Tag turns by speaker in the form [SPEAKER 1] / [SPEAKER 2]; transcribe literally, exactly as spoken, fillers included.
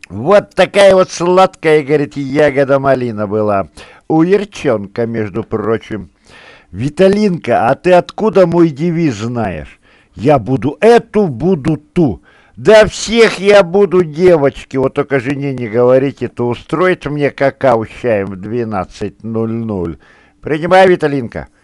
[SPEAKER 1] Вот такая вот сладкая, говорит, ягода малина была. У Ерчонка, между прочим. Виталинка, а ты откуда мой девиз знаешь? Я буду эту, буду ту. Да всех я буду, девочки. Вот только жене не говорите, то устроит мне какао с чаем в двенадцать ноль ноль. Принимай, Виталинка.